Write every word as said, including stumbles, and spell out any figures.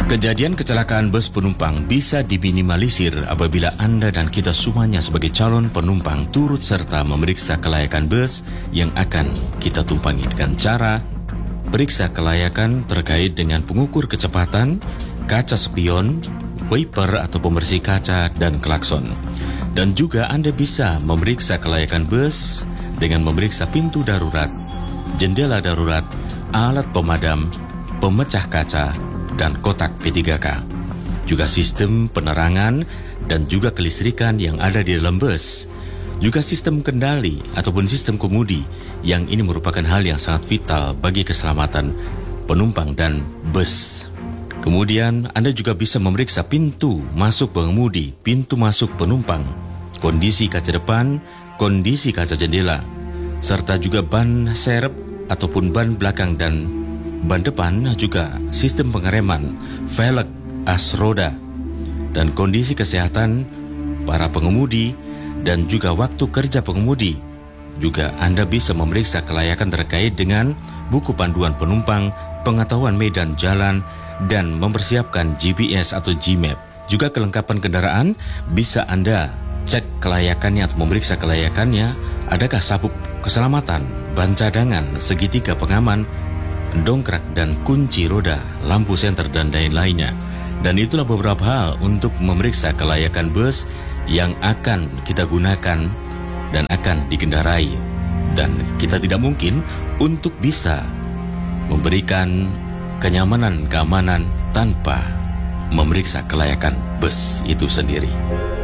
Kejadian kecelakaan bus penumpang bisa diminimalisir apabila Anda dan kita semuanya sebagai calon penumpang turut serta memeriksa kelayakan bus yang akan kita tumpangi dengan cara periksa kelayakan terkait dengan pengukur kecepatan, kaca spion, wiper atau pembersih kaca, dan klakson. Dan juga Anda bisa memeriksa kelayakan bus dengan memeriksa pintu darurat, jendela darurat, alat pemadam, pemecah kaca, dan kotak P tiga K. Juga sistem penerangan dan juga kelistrikan yang ada di dalam bus. Juga sistem kendali ataupun sistem kemudi yang ini merupakan hal yang sangat vital bagi keselamatan penumpang dan bus. Kemudian Anda juga bisa memeriksa pintu masuk pengemudi, pintu masuk penumpang, kondisi kaca depan, kondisi kaca jendela, serta juga ban serep ataupun ban belakang dan ban depan, juga sistem pengereman, velg, as roda, dan kondisi kesehatan para pengemudi dan juga waktu kerja pengemudi. Juga Anda bisa memeriksa kelayakan terkait dengan buku panduan penumpang, pengetahuan medan jalan, dan mempersiapkan G P S atau G map. Juga kelengkapan kendaraan bisa Anda cek kelayakannya atau memeriksa kelayakannya. Adakah sabuk keselamatan, ban cadangan, segitiga pengaman, dongkrak dan kunci roda, lampu senter, dan lain-lainnya. Dan itulah beberapa hal untuk memeriksa kelayakan bus yang akan kita gunakan dan akan dikendarai. Dan kita tidak mungkin untuk bisa memberikan kenyamanan, keamanan tanpa memeriksa kelayakan bus itu sendiri.